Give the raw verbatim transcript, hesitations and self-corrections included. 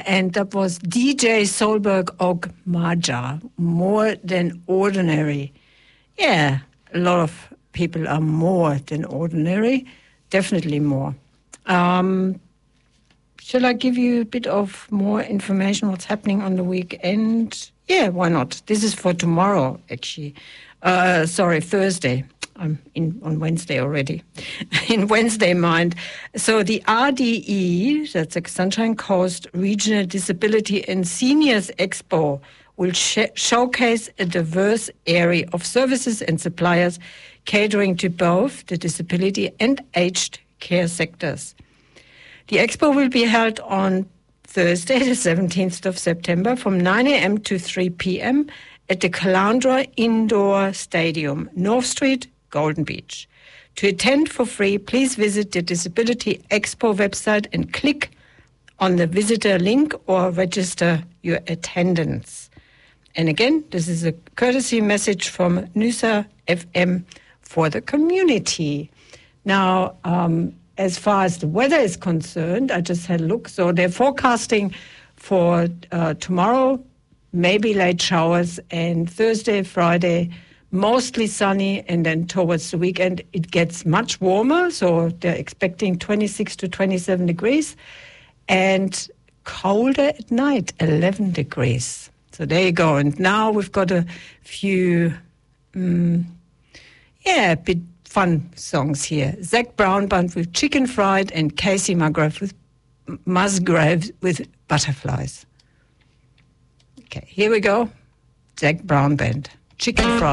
and that was D J Solberg og Maja, More Than Ordinary. Yeah, a lot of people are more than ordinary, definitely more. Um, shall I give you a bit of more information what's happening on the weekend? Yeah, why not? This is for tomorrow, actually. Uh, sorry, Thursday. I'm in on Wednesday already, in Wednesday mind. So the R D E, that's the Sunshine Coast Regional Disability and Seniors Expo, will sh- showcase a diverse area of services and suppliers catering to both the disability and aged care sectors. The expo will be held on Thursday, the seventeenth of September, from nine a.m. to three p.m. at the Caloundra Indoor Stadium, North Street, Golden Beach. To attend for free, please visit the Disability Expo website and click on the visitor link or register your attendance. And again, this is a courtesy message from Nysa F M for the community. Now, um, as far as the weather is concerned, I just had a look. So they're forecasting for uh, tomorrow, maybe late showers, and Thursday, Friday, mostly sunny, and then towards the weekend it gets much warmer, so they're expecting twenty-six to twenty-seven degrees, and colder at night, eleven degrees. So there you go. And now we've got a few, um, yeah, a bit fun songs here. Zac Brown Band with Chicken Fried and Casey Musgrave with, Musgrave with Butterflies. Okay, here we go. Zac Brown Band, Chicken Fried.